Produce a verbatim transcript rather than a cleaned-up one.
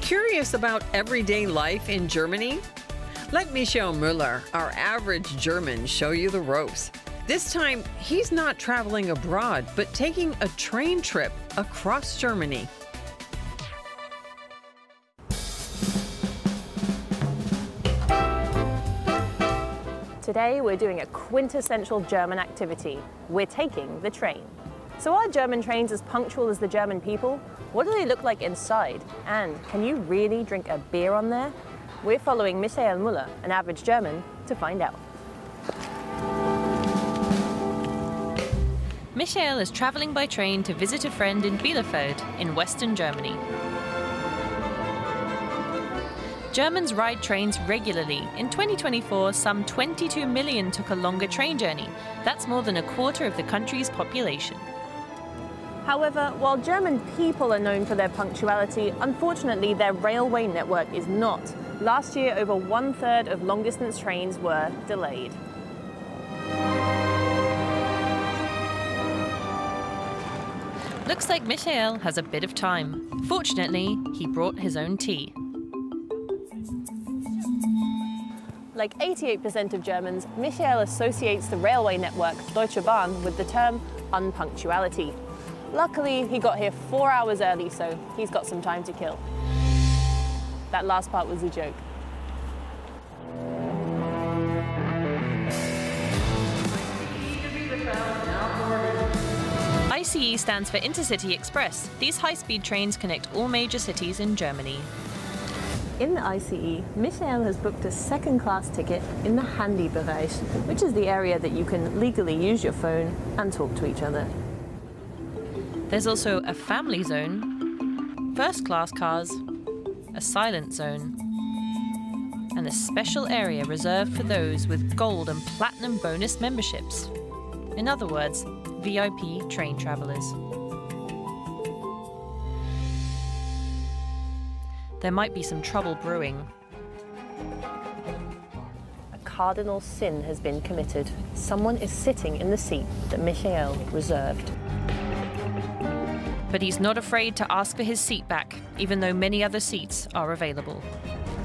Curious about everyday life in Germany? Let Michael Müller, our average German, show you the ropes. This time, he's not traveling abroad, but taking a train trip across Germany. Today, we're doing a quintessential German activity. We're taking the train. So are German trains as punctual as the German people? What do they look like inside? And can you really drink a beer on there? We're following Michael Müller, an average German, to find out. Michael is traveling by train to visit a friend in Bielefeld, in western Germany. Germans ride trains regularly. In twenty twenty-four, some twenty-two million took a longer train journey. That's more than a quarter of the country's population. However, while German people are known for their punctuality, unfortunately their railway network is not. Last year, over one-third of long-distance trains were delayed. Looks like Michael has a bit of time. Fortunately, he brought his own tea. Like eighty-eight percent of Germans, Michael associates the railway network, Deutsche Bahn, with the term unpunctuality. Luckily, he got here four hours early, so he's got some time to kill. That last part was a joke. I C E stands for Intercity Express. These high-speed trains connect all major cities in Germany. In the I C E, Michael has booked a second-class ticket in the Handy-Bereich, which is the area that you can legally use your phone and talk to each other. There's also a family zone, first-class cars, a silent zone, and a special area reserved for those with gold and platinum bonus memberships. In other words, V I P train travelers. There might be some trouble brewing. A cardinal sin has been committed. Someone is sitting in the seat that Michael reserved. But he's not afraid to ask for his seat back, even though many other seats are available.